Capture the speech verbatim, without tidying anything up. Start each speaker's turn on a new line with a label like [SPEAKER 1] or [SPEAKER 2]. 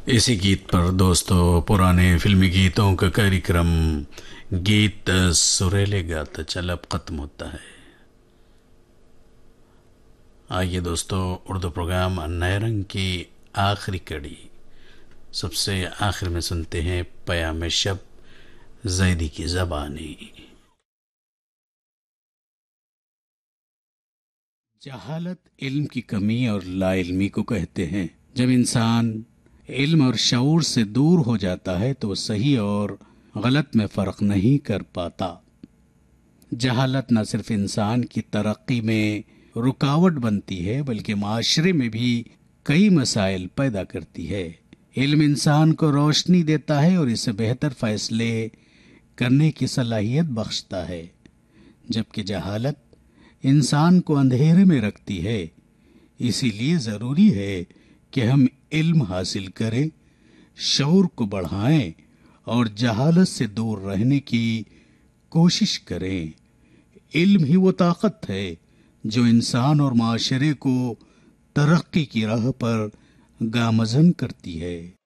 [SPEAKER 1] इसी गीत पर दोस्तों पुराने फिल्मी गीतों का कार्यक्रम गीत सुरेले गाता चल अब खत्म होता है। आइए दोस्तों, उर्दू प्रोग्राम नए रंग की आखिरी कड़ी सबसे आखिर में सुनते हैं पयाम शब ज़ैदी की ज़बानी। जहालत इल्म की कमी और लाइल्मी को कहते हैं। जब इंसान इल्म और शऊर से दूर हो जाता है तो वो सही और गलत में फ़र्क नहीं कर पाता। जहालत न सिर्फ इंसान की तरक्की में रुकावट बनती है बल्कि माशरे में भी कई मसाइल पैदा करती है। इल्म इंसान को रोशनी देता है और इसे बेहतर फैसले करने की सलाहियत बख्शता है, जबकि जहालत इंसान को अंधेरे में रखती है। इसीलिए ज़रूरी है कि हम इल्म हासिल करें, शऊर को बढ़ाएं और जहालत से दूर रहने की कोशिश करें। इल्म ही वो ताकत है जो इंसान और माशरे को तरक्की की राह पर गामज़न करती है।